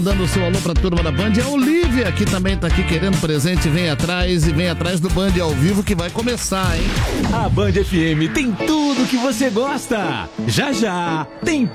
Dando o seu alô pra turma da Band. A Olivia, que também tá aqui querendo presente, vem atrás do Band ao vivo que vai começar, hein? A Band FM tem tudo que você gosta. Já já tem